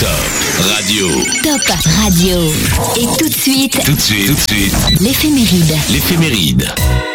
Top Radio. Top Radio. Et tout de suite, l'éphéméride.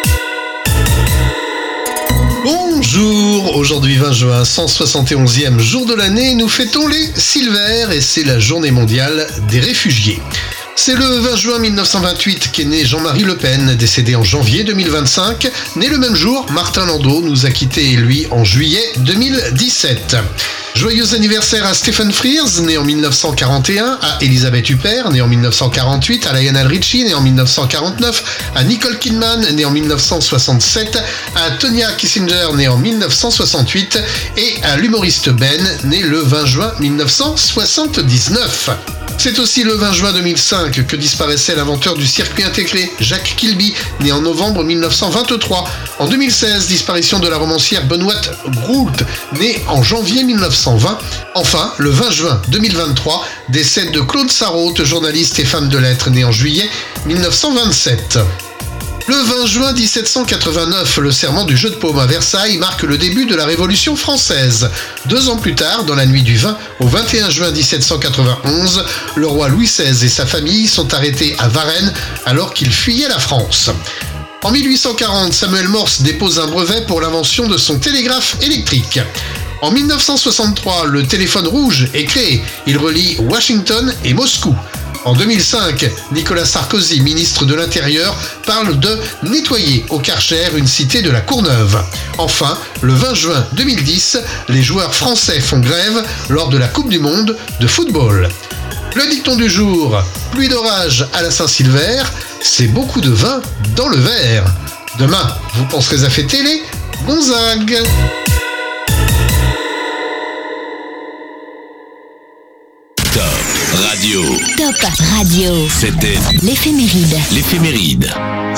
Bonjour, aujourd'hui 20 juin, 171e jour de l'année, nous fêtons les Silvères et c'est la journée mondiale des réfugiés. C'est le 20 juin 1928 qu'est né Jean-Marie Le Pen, décédé en janvier 2025. Né le même jour, Martin Landau nous a quittés, lui, en juillet 2017. Joyeux anniversaire à Stephen Frears, né en 1941, à Elisabeth Huppert, née en 1948, à Lionel Richie, né en 1949, à Nicole Kidman, née en 1967, à Tonya Kissinger, née en 1968, et à l'humoriste Ben, né le 20 juin 1979. C'est aussi le 20 juin 2005 que disparaissait l'inventeur du circuit intégré, Jacques Kilby, né en novembre 1923. En 2016, disparition de la romancière Benoît Groult, née en janvier 1920. Enfin, le 20 juin 2023, décès de Claude Sarraute, journaliste et femme de lettres, né en juillet 1927. Le 20 juin 1789, le serment du Jeu de Paume à Versailles marque le début de la Révolution française. 2 ans plus tard, dans la nuit du 20 au 21 juin 1791, le roi Louis XVI et sa famille sont arrêtés à Varennes alors qu'ils fuyaient la France. En 1840, Samuel Morse dépose un brevet pour l'invention de son télégraphe électrique. En 1963, le téléphone rouge est créé. Il relie Washington et Moscou. En 2005, Nicolas Sarkozy, ministre de l'Intérieur, parle de nettoyer au Karcher une cité de la Courneuve. Enfin, le 20 juin 2010, les joueurs français font grève lors de la Coupe du Monde de football. Le dicton du jour, pluie d'orage à la Saint-Sylvère, c'est beaucoup de vin dans le verre. Demain, vous penserez à fêter les Gonzague. Top Radio. Top Radio. C'était l'éphéméride.